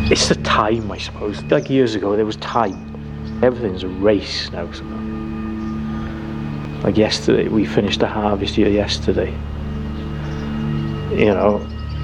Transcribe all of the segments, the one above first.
It's the time, I suppose. Like years ago, there was time. Everything's a race now. Like yesterday, we finished the harvest here yesterday. You know,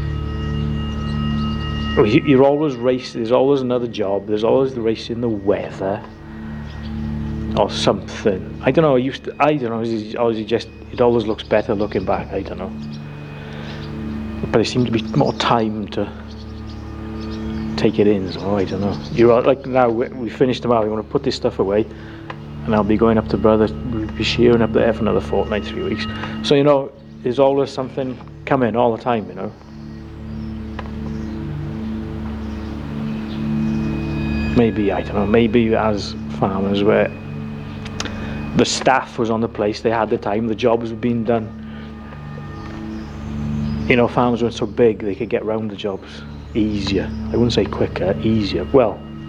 you're always racing. There's always another job. There's always the race in the weather or something. I don't know. I don't know. It always looks better looking back. I don't know. But there seemed to be more time to take it in. So I don't know. You're like now. We finished tomorrow. We want to put this stuff away, and I'll be going up to Brother. We'll be shearing up there for another fortnight, 3 weeks. So you know, there's always something coming all the time. You know. Maybe, I don't know, maybe as farmers where the staff was on the place, they had the time, the jobs were being done. You know, farmers weren't so big, they could get round the jobs easier. I wouldn't say quicker, easier. Well,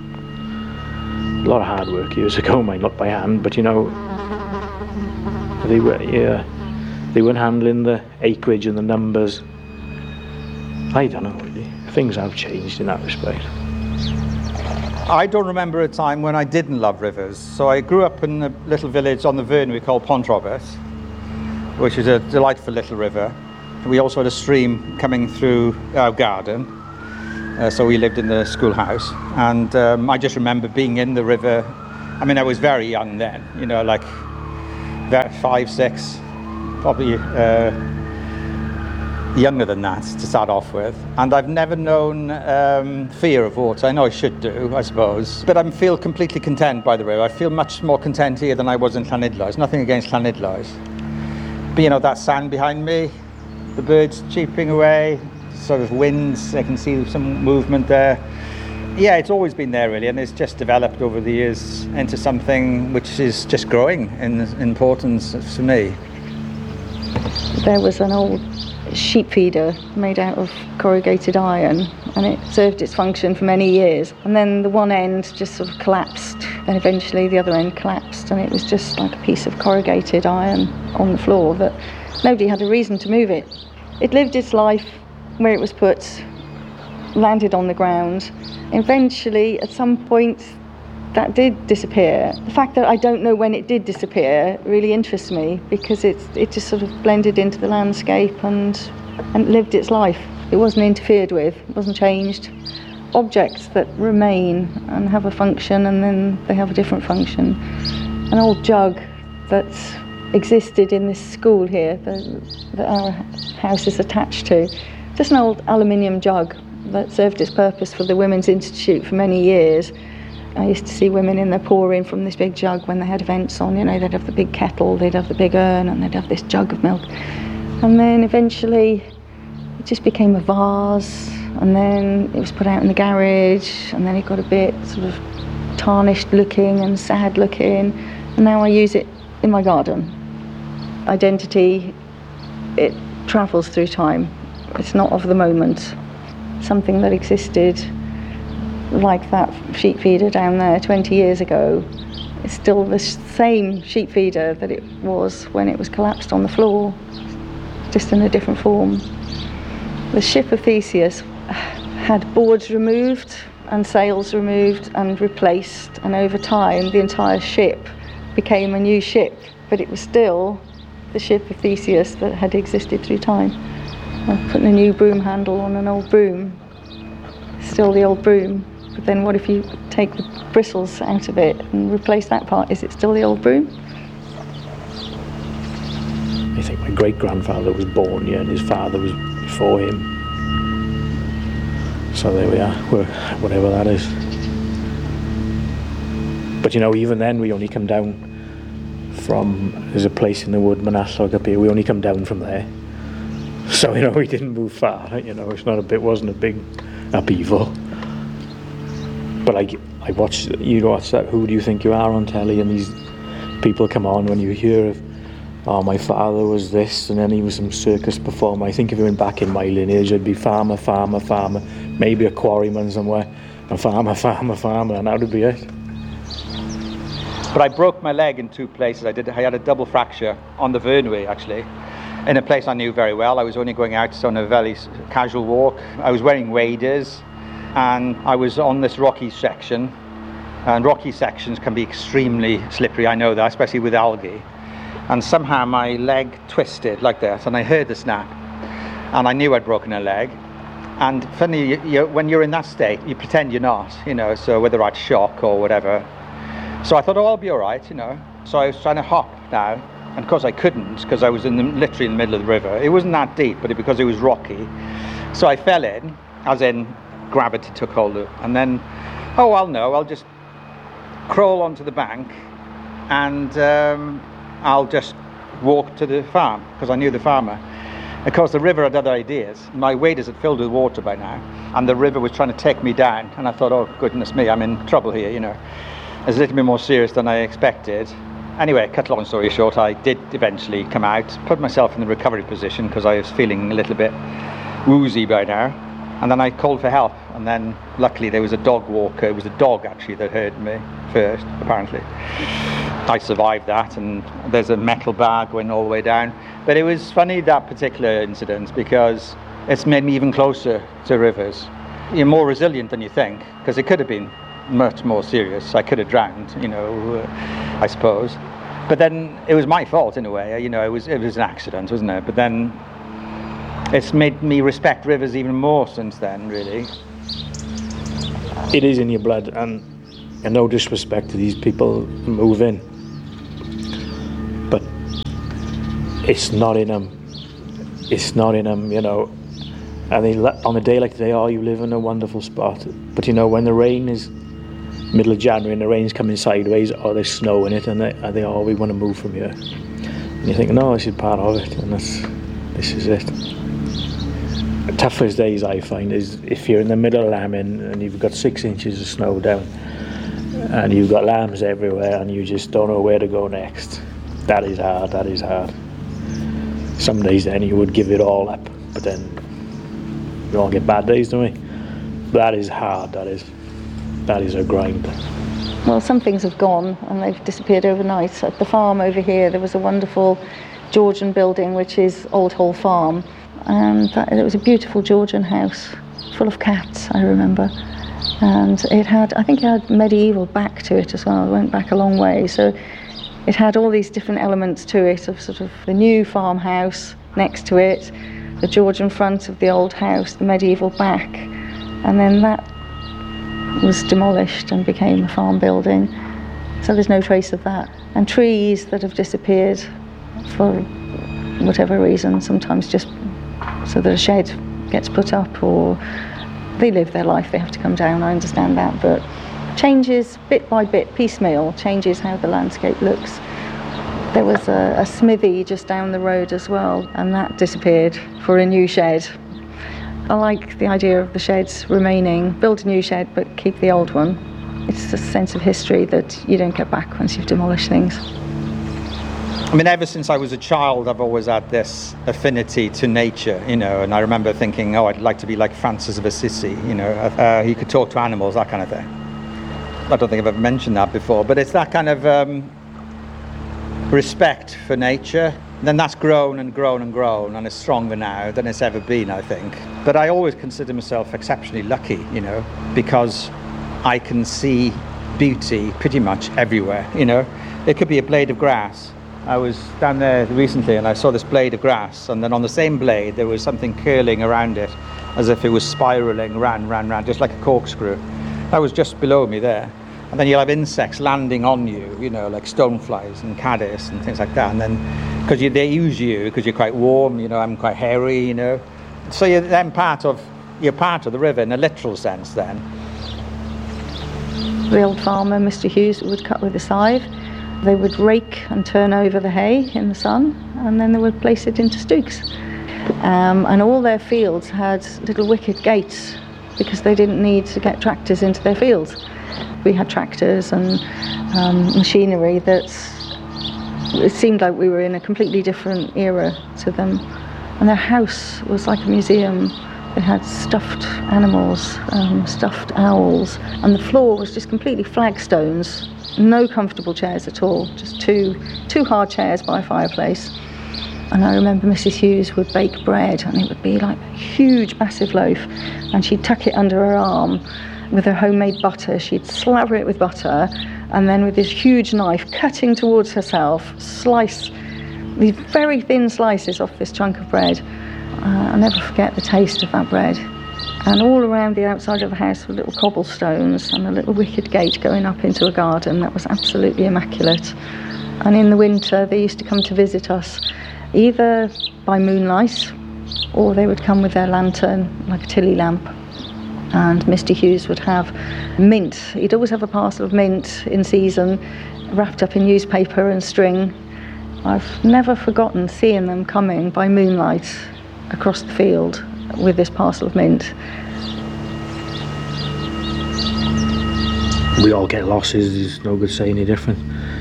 a lot of hard work years ago, might not by hand, but you know, they weren't handling the acreage and the numbers. I don't know, really. Things have changed in that respect. I don't remember a time when I didn't love rivers. So I grew up in a little village on the Vyrn we call Pont Robert, which is a delightful little river. We also had a stream coming through our garden, so we lived in the schoolhouse. And I just remember being in the river. I mean, I was very young then, you know, like 5, 6, probably younger than that to start off with, and I've never known fear of water. I know I should do, I suppose, but I feel completely content by the river. I feel much more content here than I was in Llanidloes. Nothing against Llanidloes, but you know, that sand behind me, the birds cheeping away, sort of winds, I can see some movement there. Yeah, it's always been there really, and it's just developed over the years into something which is just growing in importance for me. There was an old sheep feeder made out of corrugated iron, and it served its function for many years, and then the one end just sort of collapsed, and eventually the other end collapsed, and it was just like a piece of corrugated iron on the floor that nobody had a reason to move it. It lived its life where it was put, landed on the ground. Eventually at some point that did disappear. The fact that I don't know when it did disappear really interests me, because it just sort of blended into the landscape and lived its life. It wasn't interfered with, it wasn't changed. Objects that remain and have a function, and then they have a different function. An old jug that existed in this school here that our house is attached to. Just an old aluminium jug that served its purpose for the Women's Institute for many years. I used to see women in there pouring from this big jug when they had events on. You know, they'd have the big kettle, they'd have the big urn, and they'd have this jug of milk. And then eventually it just became a vase, and then it was put out in the garage, and then it got a bit sort of tarnished looking and sad looking, and now I use it in my garden. Identity, it travels through time. It's not of the moment. Something that existed like that sheep feeder down there 20 years ago, it's still the same sheep feeder that it was when it was collapsed on the floor, just in a different form. The ship of Theseus had boards removed and sails removed and replaced, and over time the entire ship became a new ship, but it was still the ship of Theseus that had existed through time. Putting a new broom handle on an old broom, still the old broom. But then what if you take the bristles out of it and replace that part? Is it still the old broom? I think my great-grandfather was born here and his father was before him. So there we are, whatever that is. But you know, even then we only come down from, there's a place in the wood, Monallog up here, we only come down from there. So, you know, we didn't move far, you know, wasn't a big upheaval. But I watch, you watch that Who Do You Think You Are on telly, and these people come on when you hear of, oh, my father was this, and then he was some circus performer. I think if you went back in my lineage, I'd be farmer, maybe a quarryman somewhere, and farmer, and that would be it. But I broke my leg in 2 places. I had a double fracture on the Vyrnwy, actually, in a place I knew very well. I was only going out on a very casual walk. I was wearing waders, and I was on this rocky section, and rocky sections can be extremely slippery, I know that, especially with algae, and somehow my leg twisted like that, and I heard the snap, and I knew I'd broken a leg. And funny, when you're in that state, you pretend you're not, so whether I'd shock or whatever. So I thought, I'll be all right, So I was trying to hop now, and of course I couldn't, because I was literally in the middle of the river. It wasn't that deep, but because it was rocky. So I fell in, as in gravity took hold of, and then, I'll just crawl onto the bank, and I'll just walk to the farm, because I knew the farmer. Of course, the river had other ideas. My waders had filled with water by now, and the river was trying to take me down, and I thought, oh goodness me, I'm in trouble here, It's a little bit more serious than I expected. Anyway, cut long story short, I did eventually come out, put myself in the recovery position because I was feeling a little bit woozy by now, and then I called for help, and then luckily there was a dog walker. It was a dog actually that hurt me first, apparently. I survived that, and there's a metal bar going all the way down. But it was funny, that particular incident, because it's made me even closer to rivers. You're more resilient than you think, because it could have been much more serious. I could have drowned, I suppose. But then it was my fault in a way. It was an accident, wasn't it? But then it's made me respect rivers even more since then, really. It is in your blood, and no disrespect to these people moving, but it's not in them. It's not in them, I mean, on a day like today, you live in a wonderful spot. But when the rain is middle of January and the rain's coming sideways, or there's snow in it, and we want to move from here. And you think, no, this is part of it, and this is it. The toughest days I find is if you're in the middle of lambing and you've got 6 inches of snow down, and you've got lambs everywhere, and you just don't know where to go next. That is hard. Some days then you would give it all up, but then we all get bad days, don't we? That is hard. That is a grind. Well, some things have gone and they've disappeared overnight. At the farm over here, there was a wonderful Georgian building, which is Old Hall Farm, and it was a beautiful Georgian house full of cats, I remember. And I think it had medieval back to it as well. It went back a long way, so it had all these different elements to it, of sort of the new farmhouse next to it, the Georgian front of the old house, the medieval back, and then that was demolished and became a farm building. So there's no trace of that. And trees that have disappeared for whatever reason, sometimes just so that a shed gets put up, or they live their life, they have to come down, I understand that, but changes bit by bit, piecemeal, changes how the landscape looks. There was a smithy just down the road as well, and that disappeared for a new shed. I like the idea of the sheds remaining, build a new shed but keep the old one. It's a sense of history that you don't get back once you've demolished things. I mean, ever since I was a child, I've always had this affinity to nature, and I remember thinking, I'd like to be like Francis of Assisi, he could talk to animals, that kind of thing. I don't think I've ever mentioned that before, but it's that kind of respect for nature. Then that's grown and grown and grown, and it's stronger now than it's ever been, I think. But I always consider myself exceptionally lucky, because I can see beauty pretty much everywhere, It could be a blade of grass. I was down there recently and I saw this blade of grass, and then on the same blade there was something curling around it as if it was spiralling round, just like a corkscrew. That was just below me there. And then you'll have insects landing on you, like stoneflies and caddis and things like that. And then, because they use you because you're quite warm, I'm quite hairy, So you're then part of the river in a literal sense then. The old farmer, Mr. Hughes, would cut with a scythe. They would rake and turn over the hay in the sun, and then they would place it into stooks. And all their fields had little wicket gates because they didn't need to get tractors into their fields. We had tractors and machinery that it seemed like we were in a completely different era to them. And their house was like a museum. They had stuffed animals, stuffed owls, and the floor was just completely flagstones. No comfortable chairs at all, just two hard chairs by a fireplace. And I remember Mrs. Hughes would bake bread, and it would be like a huge, massive loaf, and she'd tuck it under her arm with her homemade butter. She'd slather it with butter, and then with this huge knife, cutting towards herself, slice these very thin slices off this chunk of bread. I'll never forget the taste of that bread. And all around the outside of the house were little cobblestones and a little wicket gate going up into a garden that was absolutely immaculate. And in the winter, they used to come to visit us, either by moonlight, or they would come with their lantern, like a tilly lamp. And Mr. Hughes would have mint. He'd always have a parcel of mint in season, wrapped up in newspaper and string. I've never forgotten seeing them coming by moonlight across the field with this parcel of mint. We all get losses, it's no good saying any different.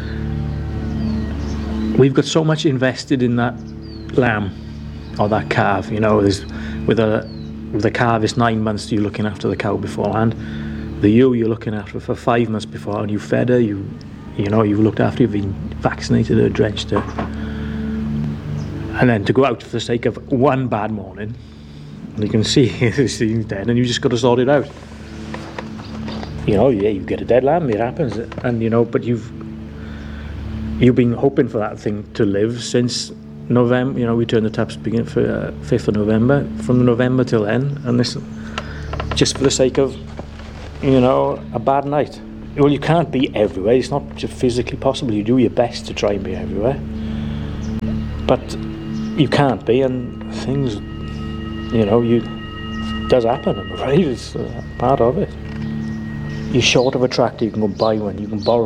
We've got so much invested in that lamb or that calf, you know. With the calf, it's 9 months you're looking after the cow beforehand. The ewe you're looking after for 5 months before, and you fed her, you know, you've looked after, you've been vaccinated her, drenched her. And then to go out for the sake of one bad morning, and you can see it's dead, and you just got to sort it out. You know, yeah, you get a dead lamb, it happens, and you know, but you've been hoping for that thing to live since November. You know, we turned the taps beginning for 5th of November, from November till then, and this just for the sake of, you know, a bad night. Well, you can't be everywhere. It's not just physically possible. You do your best to try and be everywhere, but you can't be, and things, you know, it does happen, I'm afraid. It's part of it. You're short of a tractor, you can go buy one, you can borrow